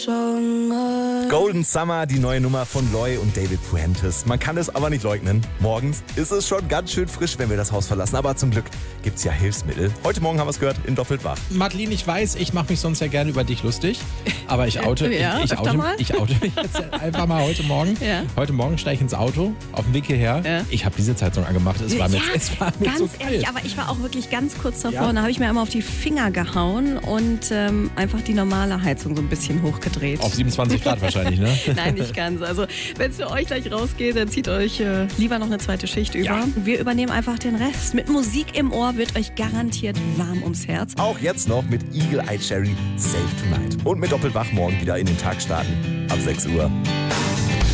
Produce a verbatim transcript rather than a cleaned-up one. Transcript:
Golden Summer, die neue Nummer von Loy und David Puentes. Man kann es aber nicht leugnen. Morgens ist es schon ganz schön frisch, wenn wir das Haus verlassen. Aber zum Glück gibt es ja Hilfsmittel. Heute Morgen haben wir es gehört in Doppelt wach. Madeline, ich weiß, ich mache mich sonst ja gerne über dich lustig. Aber ich oute, Ja, ich, ich, öfter oute, mal? ich oute mich jetzt einfach mal heute Morgen. Ja. Heute Morgen steige ich ins Auto, auf dem Weg hierher. Ja. Ich habe diese Zeitung angemacht. Es war mir, ja, es war mir ganz so kalt. ehrlich, aber ich war auch wirklich ganz kurz davor. Ja. Und da habe ich mir einmal auf die Finger gehauen und ähm, einfach die normale Heizung so ein bisschen hochgedreht. Auf siebenundzwanzig Grad wahrscheinlich, ne? Nein, nicht ganz. Also wenn es für euch gleich rausgeht, dann zieht euch äh, lieber noch eine zweite Schicht über. Ja. Wir übernehmen einfach den Rest. Mit Musik im Ohr wird euch garantiert warm ums Herz. Auch jetzt noch mit Eagle Eye Cherry Save Tonight. Und mit Doppelt wach morgen wieder in den Tag starten. Ab sechs Uhr.